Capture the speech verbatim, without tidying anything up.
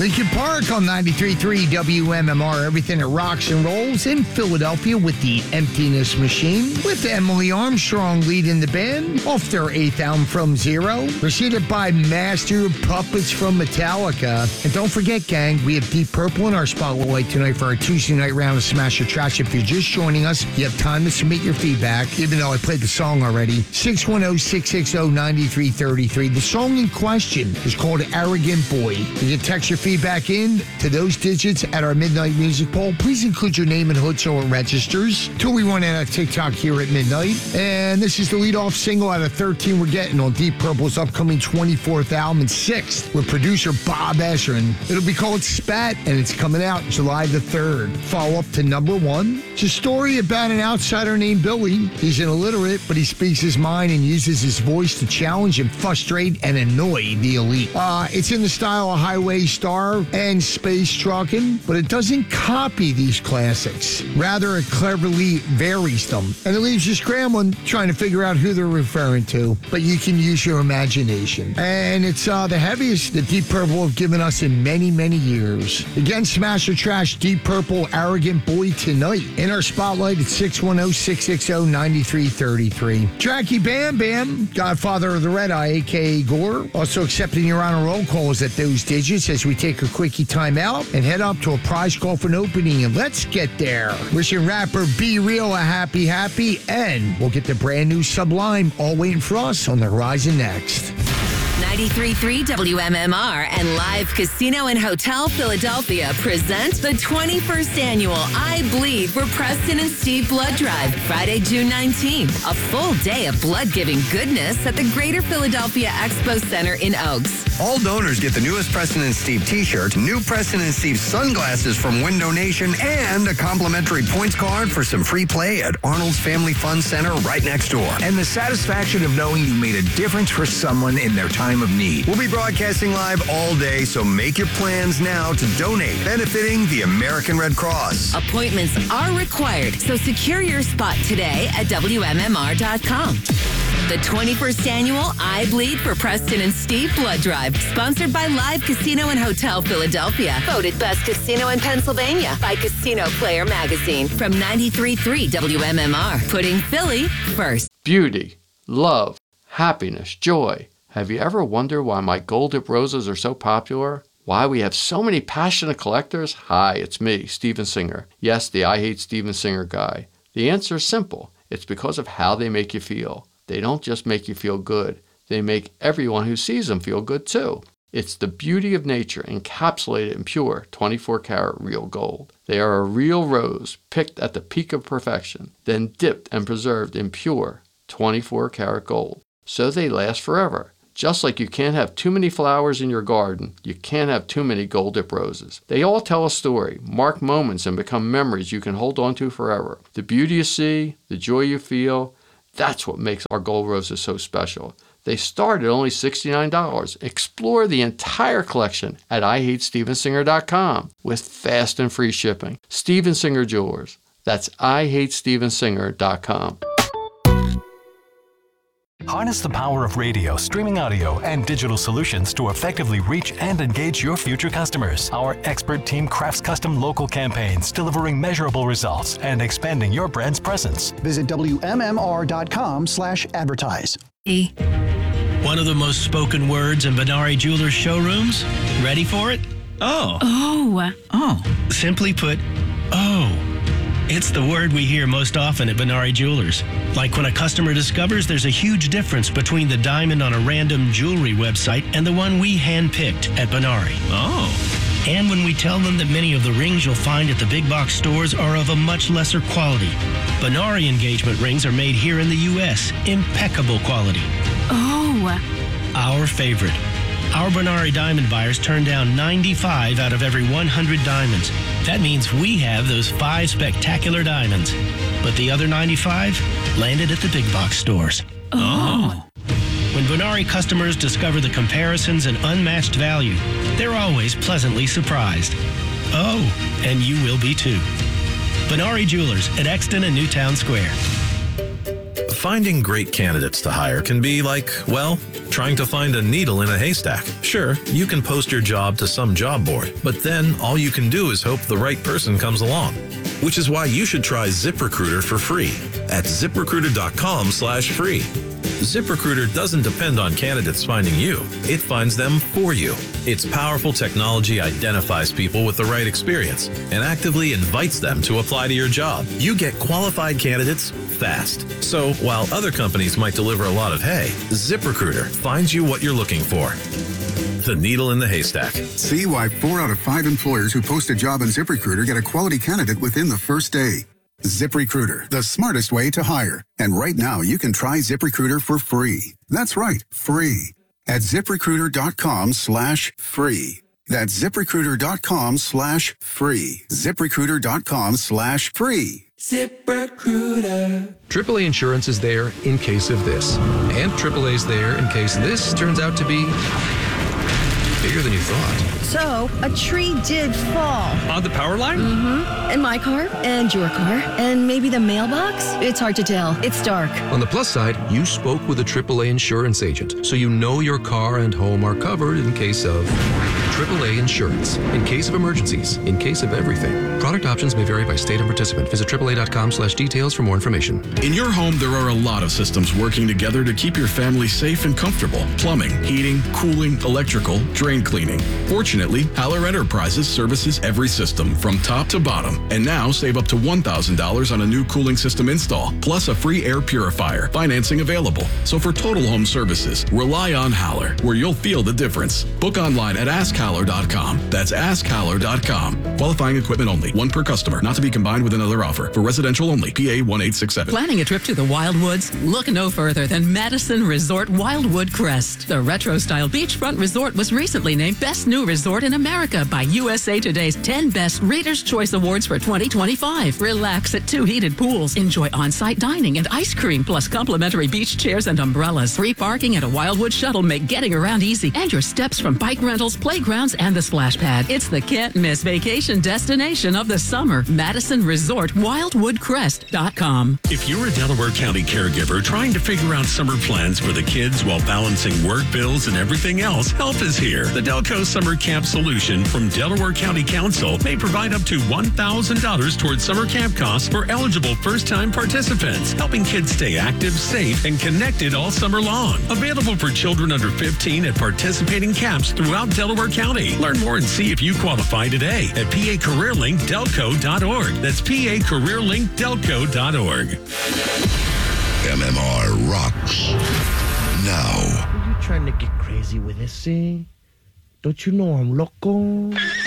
Lincoln Park on ninety-three point three W M M R. Everything that rocks and rolls in Philadelphia with the Emptiness Machine. With Emily Armstrong leading the band off their eighth album From Zero. Preceded by Master of Puppets from Metallica. And don't forget, gang, we have Deep Purple in our spotlight tonight for our Tuesday night round of Smash or Trash. If you're just joining us, you have time to submit your feedback, even though I played the song already. six one zero, six six zero, nine three three three. The song in question is called Arrogant Boy. You can text your feedback in to those digits at our Midnight Music Poll. Please include your name and hood so it registers. Till we run out of TikTok here at midnight. And this is the lead-off single out of thirteen we're getting on Deep Purple's upcoming twenty-fourth album and sixth with producer Bob Ezrin. It'll be called Spat, and it's coming out July the third. Follow up to number one. It's a story about an outsider named Billy. He's an illiterate, but he speaks his mind and uses his voice to challenge and frustrate and annoy the elite. Uh, it's in the style of Highway Star and Space Truckin', but it doesn't copy these classics. Rather, it cleverly varies them. And it leaves you scrambling, trying to figure out who they're referring to. But you can use your imagination. And it's uh, the heaviest that Deep Purple have given us in many, many years. Again, Smash or Trash, Deep Purple, Arrogant Boy tonight. In our spotlight at six one zero, six six zero, nine three three three. Tracky Bam Bam, Godfather of the Red Eye, a k a. Gore. Also accepting your honor roll calls at those digits as we take a quickie time out and head up to a prize call for an opening. And let's get there. Wishing rapper Be Real a happy, happy, and we'll get the brand new Sublime all waiting for us on the horizon next. ninety-three point three W M M R and Live Casino and Hotel Philadelphia present the twenty-first annual I Bleed for Preston and Steve Blood Drive, Friday, June nineteenth. A full day of blood-giving goodness at the Greater Philadelphia Expo Center in Oaks. All donors get the newest Preston and Steve t-shirt, new Preston and Steve sunglasses from Window Nation, and a complimentary points card for some free play at Arnold's Family Fun Center right next door. And the satisfaction of knowing you made a difference for someone in their time of need. We'll be broadcasting live all day, so make your plans now to donate, benefiting the American Red Cross. Appointments are required, so secure your spot today at W M M R dot com. The twenty-first annual I Bleed for Preston and Steve Blood Drive, sponsored by Live Casino and Hotel Philadelphia. Voted best casino in Pennsylvania by Casino Player Magazine. From ninety-three point three W M M R, putting Philly first. Beauty, love, happiness, joy. Have you ever wondered why my gold dip roses are so popular? Why we have so many passionate collectors? Hi, it's me, Steven Singer. Yes, the I Hate Steven Singer guy. The answer is simple. It's because of how they make you feel. They don't just make you feel good. They make everyone who sees them feel good too. It's the beauty of nature encapsulated in pure twenty-four karat real gold. They are a real rose picked at the peak of perfection, then dipped and preserved in pure twenty-four karat gold. So they last forever. Just like you can't have too many flowers in your garden, you can't have too many gold dip roses. They all tell a story, mark moments, and become memories you can hold on to forever. The beauty you see, the joy you feel, that's what makes our gold roses so special. They start at only sixty-nine dollars. Explore the entire collection at I hate steven singer dot com with fast and free shipping. Steven Singer Jewelers. That's I hate steven singer dot com. Harness the power of radio, streaming audio, and digital solutions to effectively reach and engage your future customers. Our expert team crafts custom local campaigns, delivering measurable results and expanding your brand's presence. Visit W M M R dot com slash advertise. One of the most spoken words in Benari Jewelers showrooms. Ready for it? Oh. Oh. Oh. Simply put, oh. It's the word we hear most often at Benari Jewelers. Like when a customer discovers there's a huge difference between the diamond on a random jewelry website and the one we handpicked at Benari. Oh. And when we tell them that many of the rings you'll find at the big box stores are of a much lesser quality. Benari engagement rings are made here in the U S Impeccable quality. Oh. Our favorite. Our Benari diamond buyers turn down ninety-five out of every one hundred diamonds. That means we have those five spectacular diamonds. But the other ninety-five landed at the big box stores. Oh. When Benari customers discover the comparisons and unmatched value, they're always pleasantly surprised. Oh, and you will be too. Benari Jewelers at Exton and Newtown Square. Finding great candidates to hire can be like, well, Trying to find a needle in a haystack? Sure, you can post your job to some job board, but then all you can do is hope the right person comes along. Which is why you should try ZipRecruiter for free at ZipRecruiter.com slash free. ZipRecruiter doesn't depend on candidates finding you. It finds them for you. Its powerful technology identifies people with the right experience and actively invites them to apply to your job. You get qualified candidates fast. So while other companies might deliver a lot of hay, ZipRecruiter finds you what you're looking for. The needle in the haystack. See why four out of five employers who post a job on ZipRecruiter get a quality candidate within the first day. ZipRecruiter, the smartest way to hire. And right now, you can try ZipRecruiter for free. That's right, free. At ZipRecruiter.com slash free. That's ZipRecruiter.com slash free. ZipRecruiter.com slash free. ZipRecruiter. triple A Insurance is there in case of this. And triple A's there in case this turns out to be bigger than you thought. So, a tree did fall. On the power line? Mm-hmm. And my car, and your car, and maybe the mailbox? It's hard to tell. It's dark. On the plus side, you spoke with a triple A insurance agent, so you know your car and home are covered in case of triple A Insurance. In case of emergencies, in case of everything. Product options may vary by state and participant. Visit triple A dot com slash details for more information. In your home, there are a lot of systems working together to keep your family safe and comfortable. Plumbing, heating, cooling, electrical, drain cleaning. Fortunately, Haller Enterprises services every system from top to bottom. And now save up to one thousand dollars on a new cooling system install, plus a free air purifier. Financing available. So for total home services, rely on Haller, where you'll feel the difference. Book online at ask haller dot com. That's ask haller dot com. Qualifying equipment only. One per customer. Not to be combined with another offer. For residential only. P A one eight six seven. Planning a trip to the Wildwoods? Look no further than Madison Resort Wildwood Crest. The retro-style beachfront resort was recently named Best New Resort in America by U S A Today's ten Best Reader's Choice Awards for twenty twenty-five. Relax at two heated pools. Enjoy on-site dining and ice cream, plus complimentary beach chairs and umbrellas. Free parking and a Wildwood shuttle make getting around easy. And your steps from bike rentals, playgrounds, and the splash pad. It's the can't-miss vacation destination of the summer. Madison Resort Wildwood Crest dot com. If you're a Delaware County caregiver trying to figure out summer plans for the kids while balancing work bills and everything else, help is here. The Delco Summer Camp Solution from Delaware County Council may provide up to one thousand dollars towards summer camp costs for eligible first-time participants, helping kids stay active, safe, and connected all summer long. Available for children under fifteen at participating camps throughout Delaware County. Learn more and see if you qualify today at P A Career Link Delco dot org. That's P A Career Link Delco dot org. M M R rocks now. Are you trying to get crazy with this, see? Don't you know I'm loco?